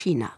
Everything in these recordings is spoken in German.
China.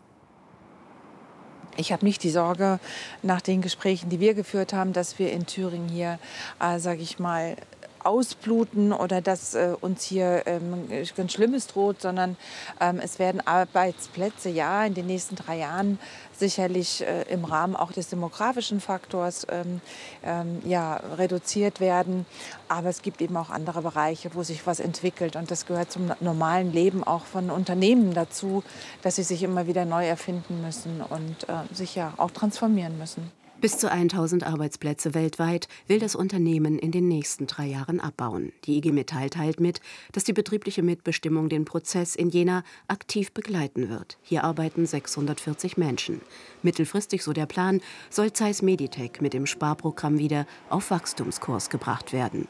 Ich habe nicht die Sorge nach den Gesprächen, die wir geführt haben, dass wir in Thüringen hier, sage ich mal, ausbluten oder dass uns hier ganz Schlimmes droht, sondern es werden Arbeitsplätze, ja, in den nächsten 3 Jahren sicherlich im Rahmen auch des demografischen Faktors ja, reduziert werden. Aber es gibt eben auch andere Bereiche, wo sich was entwickelt. Und das gehört zum normalen Leben auch von Unternehmen dazu, dass sie sich immer wieder neu erfinden müssen und sich ja auch transformieren müssen. Bis zu 1000 Arbeitsplätze weltweit will das Unternehmen in den nächsten 3 Jahren abbauen. Die IG Metall teilt mit, dass die betriebliche Mitbestimmung den Prozess in Jena aktiv begleiten wird. Hier arbeiten 640 Menschen. Mittelfristig, so der Plan, soll Zeiss Meditec mit dem Sparprogramm wieder auf Wachstumskurs gebracht werden.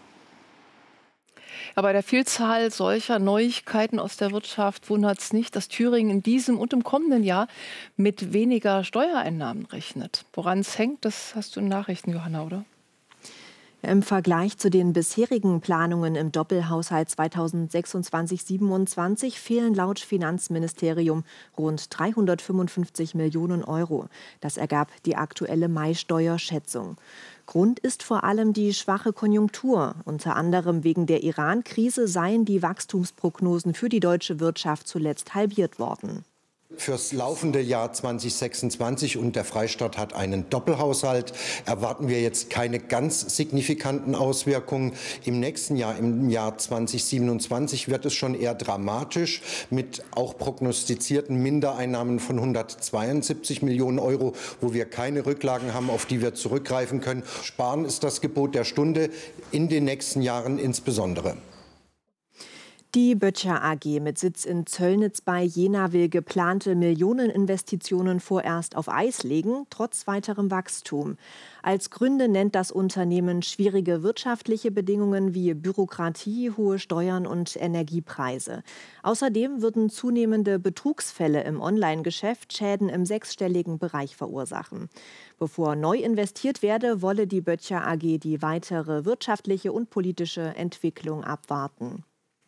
Ja, bei der Vielzahl solcher Neuigkeiten aus der Wirtschaft wundert es nicht, dass Thüringen in diesem und im kommenden Jahr mit weniger Steuereinnahmen rechnet. Woran es hängt, das hast du in Nachrichten, Johanna, oder? Im Vergleich zu den bisherigen Planungen im Doppelhaushalt 2026/27 fehlen laut Finanzministerium rund 355 Millionen Euro. Das ergab die aktuelle Mai-Steuerschätzung. Grund ist vor allem die schwache Konjunktur. Unter anderem wegen der Iran-Krise seien die Wachstumsprognosen für die deutsche Wirtschaft zuletzt halbiert worden. Fürs laufende Jahr 2026 und der Freistaat hat einen Doppelhaushalt, erwarten wir jetzt keine ganz signifikanten Auswirkungen. Im nächsten Jahr, im Jahr 2027, wird es schon eher dramatisch mit auch prognostizierten Mindereinnahmen von 172 Millionen Euro, wo wir keine Rücklagen haben, auf die wir zurückgreifen können. Sparen ist das Gebot der Stunde, in den nächsten Jahren insbesondere. Die Böttcher AG mit Sitz in Zöllnitz bei Jena will geplante Millioneninvestitionen vorerst auf Eis legen, trotz weiterem Wachstum. Als Gründe nennt das Unternehmen schwierige wirtschaftliche Bedingungen wie Bürokratie, hohe Steuern und Energiepreise. Außerdem würden zunehmende Betrugsfälle im Online-Geschäft Schäden im 6-stelligen Bereich verursachen. Bevor neu investiert werde, wolle die Böttcher AG die weitere wirtschaftliche und politische Entwicklung abwarten.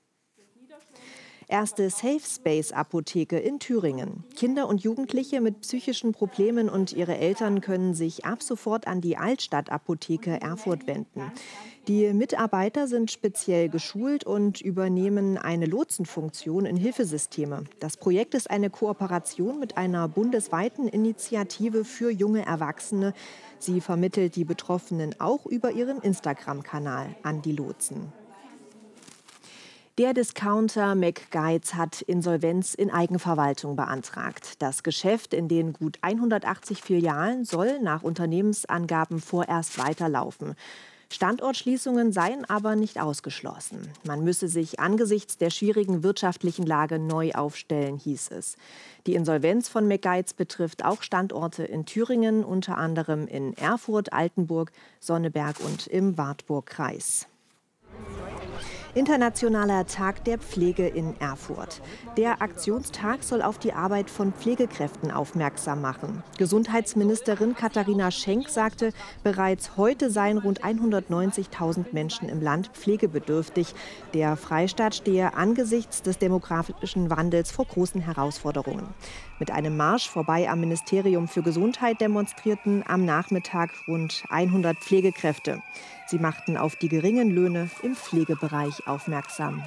Erste Safe-Space-Apotheke in Thüringen. Kinder und Jugendliche mit psychischen Problemen und ihre Eltern können sich ab sofort an die Altstadt-Apotheke Erfurt wenden. Die Mitarbeiter sind speziell geschult und übernehmen eine Lotsenfunktion in Hilfesysteme. Das Projekt ist eine Kooperation mit einer bundesweiten Initiative für junge Erwachsene. Sie vermittelt die Betroffenen auch über ihren Instagram-Kanal an die Lotsen. Der Discounter McGuides hat Insolvenz in Eigenverwaltung beantragt. Das Geschäft in den gut 180 Filialen soll nach Unternehmensangaben vorerst weiterlaufen. Standortschließungen seien aber nicht ausgeschlossen. Man müsse sich angesichts der schwierigen wirtschaftlichen Lage neu aufstellen, hieß es. Die Insolvenz von McGuides betrifft auch Standorte in Thüringen, unter anderem in Erfurt, Altenburg, Sonneberg und im Wartburg-Kreis. Internationaler Tag der Pflege in Erfurt. Der Aktionstag soll auf die Arbeit von Pflegekräften aufmerksam machen. Gesundheitsministerin Katharina Schenk sagte, bereits heute seien rund 190.000 Menschen im Land pflegebedürftig. Der Freistaat stehe angesichts des demografischen Wandels vor großen Herausforderungen. Mit einem Marsch vorbei am Ministerium für Gesundheit demonstrierten am Nachmittag rund 100 Pflegekräfte. Sie machten auf die geringen Löhne im Pflegebereich aufmerksam.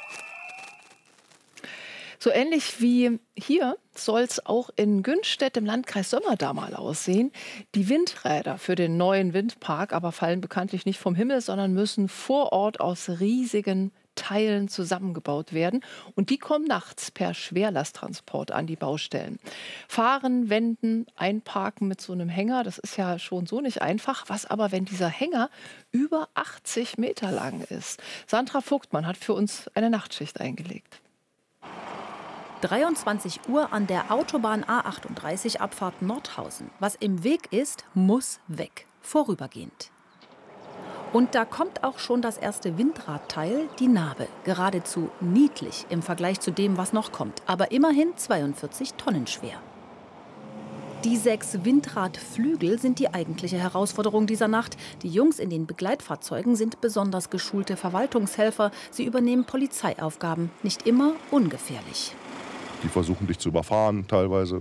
So ähnlich wie hier soll es auch in Günstedt im Landkreis Sömmerda aussehen. Die Windräder für den neuen Windpark aber fallen bekanntlich nicht vom Himmel, sondern müssen vor Ort aus riesigen Teilen zusammengebaut werden. Und die kommen nachts per Schwerlasttransport an die Baustellen. Fahren, wenden, einparken mit so einem Hänger, das ist ja schon so nicht einfach. Was aber, wenn dieser Hänger über 80 Meter lang ist? Sandra Vogtmann hat für uns eine Nachtschicht eingelegt. 23 Uhr an der Autobahn A38 Abfahrt Nordhausen. Was im Weg ist, muss weg. Vorübergehend. Und da kommt auch schon das erste Windradteil, die Nabe. Geradezu niedlich im Vergleich zu dem, was noch kommt. Aber immerhin 42 Tonnen schwer. Die 6 Windradflügel sind die eigentliche Herausforderung dieser Nacht. Die Jungs in den Begleitfahrzeugen sind besonders geschulte Verwaltungshelfer. Sie übernehmen Polizeiaufgaben, nicht immer ungefährlich. Die versuchen dich zu überfahren teilweise.